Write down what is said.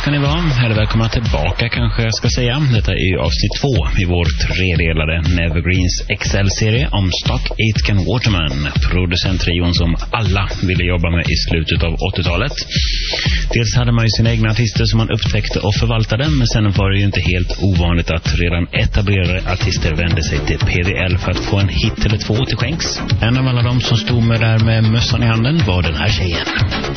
ska ni vara, eller välkomna tillbaka kanske jag ska säga. Detta är ju avsnitt 2 i vår tredelade Nevergreens Excel-serie om Stock Aitken Waterman, producenttrion som alla ville jobba med i slutet av 80-talet. Dels hade man ju sina egna artister som man upptäckte och förvaltade, men sen var det ju inte helt ovanligt att redan etablerade artister vände sig till PDL för att få en hit eller två till skänks. En av alla dem som stod med där med mössan i handen var den här tjejen.